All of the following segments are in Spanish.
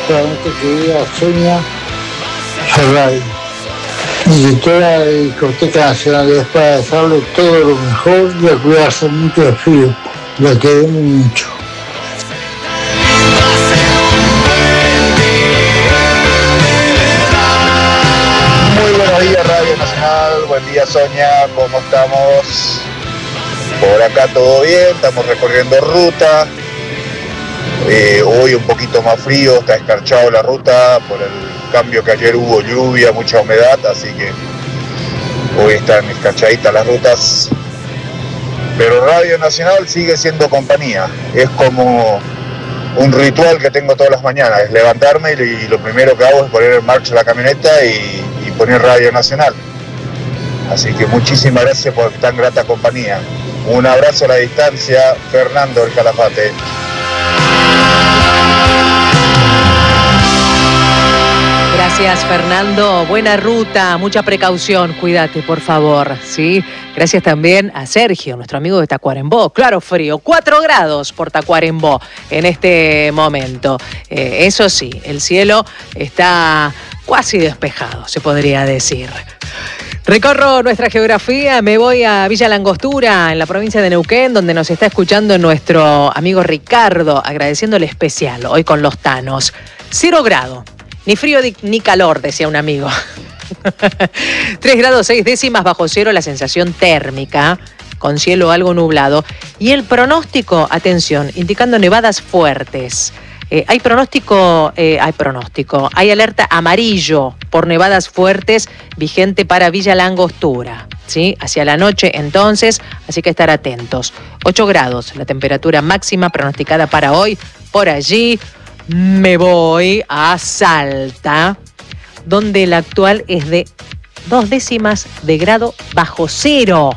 nuestra querida Sonia Ferrari y de toda la Discoteca Nacional. Es para desearle todo lo mejor y a cuidarse mucho del frío. La queremos mucho. Muy buenos días, Radio Nacional. Buen día, Sonia. ¿Cómo estamos? Por acá todo bien, estamos recorriendo ruta. Hoy un poquito más frío, está escarchado la ruta por el cambio que ayer hubo lluvia, mucha humedad, así que hoy están escarchaditas las rutas. Pero Radio Nacional sigue siendo compañía, es como un ritual que tengo todas las mañanas, es levantarme y lo primero que hago es poner en marcha la camioneta y poner Radio Nacional. Así que muchísimas gracias por tan grata compañía. Un abrazo a la distancia, Fernando del Calafate. Gracias, Fernando. Buena ruta, mucha precaución, cuídate, por favor, ¿sí? Gracias también a Sergio, nuestro amigo de Tacuarembó. Claro, frío, 4 grados por Tacuarembó en este momento. Eso sí, el cielo está casi despejado, se podría decir. Recorro nuestra geografía, me voy a Villa Langostura, en la provincia de Neuquén, donde nos está escuchando nuestro amigo Ricardo, agradeciéndole especial hoy con los tanos. 0 grado. Ni frío ni calor, decía un amigo. 3 grados 6 décimas bajo cero la sensación térmica, con cielo algo nublado. Y el pronóstico, atención, indicando nevadas fuertes. Hay alerta amarillo por nevadas fuertes vigente para Villa Langostura, ¿sí? Hacia la noche entonces, así que estar atentos. 8 grados, la temperatura máxima pronosticada para hoy. Por allí me voy a Salta, donde el actual es de 2 décimas de grado bajo cero,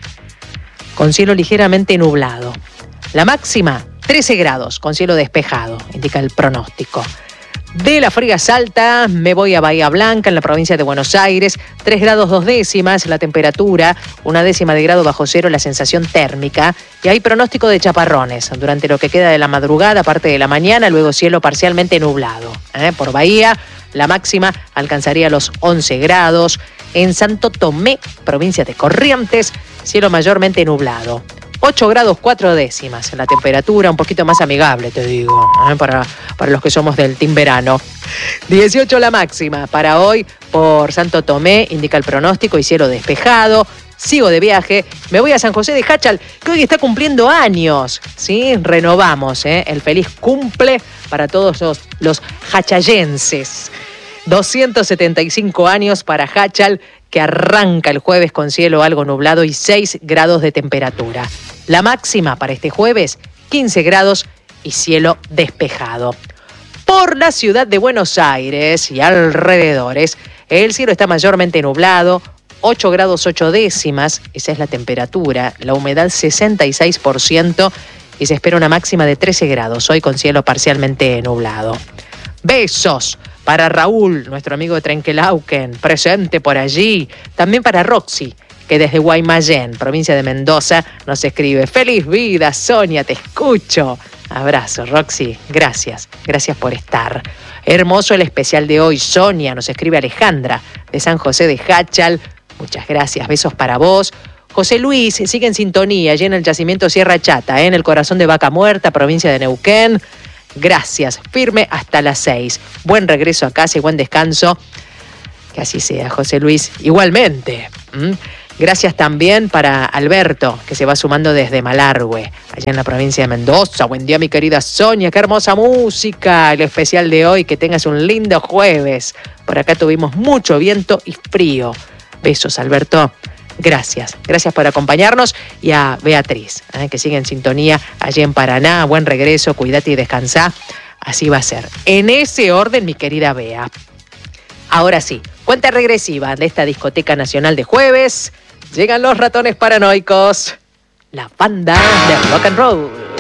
con cielo ligeramente nublado. La máxima, 13 grados, con cielo despejado, indica el pronóstico. De la fría Salta me voy a Bahía Blanca, en la provincia de Buenos Aires. 3 grados 2 décimas la temperatura, 1 décima de grado bajo cero la sensación térmica. Y hay pronóstico de chaparrones durante lo que queda de la madrugada, parte de la mañana, luego cielo parcialmente nublado. Por Bahía, la máxima alcanzaría los 11 grados. En Santo Tomé, provincia de Corrientes, cielo mayormente nublado. 8 grados 4 décimas en la temperatura, un poquito más amigable, te digo, para los que somos del team verano. 18 la máxima para hoy por Santo Tomé, indica el pronóstico, y cielo despejado. Sigo de viaje, me voy a San José de Jáchal, que hoy está cumpliendo años, ¿sí? Renovamos, el feliz cumple para todos los jachayenses. 275 años para Jáchal, que arranca el jueves con cielo algo nublado y 6 grados de temperatura. La máxima para este jueves, 15 grados y cielo despejado. Por la ciudad de Buenos Aires y alrededores, el cielo está mayormente nublado, 8 grados 8 décimas, esa es la temperatura, la humedad 66% y se espera una máxima de 13 grados, hoy con cielo parcialmente nublado. Besos para Raúl, nuestro amigo de Trenquelauquen, presente por allí. También para Roxy, que desde Guaymallén, provincia de Mendoza, nos escribe: ¡Feliz vida, Sonia! Te escucho. Abrazo, Roxy. Gracias por estar. Hermoso el especial de hoy, Sonia, nos escribe Alejandra, de San José de Jáchal. Muchas gracias, besos para vos. José Luis sigue en sintonía, allí en el yacimiento Sierra Chata, en el corazón de Vaca Muerta, provincia de Neuquén. Gracias, firme hasta las 6. Buen regreso a casa y buen descanso. Que así sea, José Luis. Igualmente. Gracias también para Alberto, que se va sumando desde Malargüe, allá en la provincia de Mendoza. Buen día, mi querida Sonia. Qué hermosa música. El especial de hoy. Que tengas un lindo jueves. Por acá tuvimos mucho viento y frío. Besos, Alberto. Gracias por acompañarnos, y a Beatriz, que sigue en sintonía allí en Paraná. Buen regreso, cuídate y descansá. Así va a ser. En ese orden, mi querida Bea. Ahora sí, cuenta regresiva de esta discoteca nacional de jueves. Llegan los ratones paranoicos, la banda de rock and roll.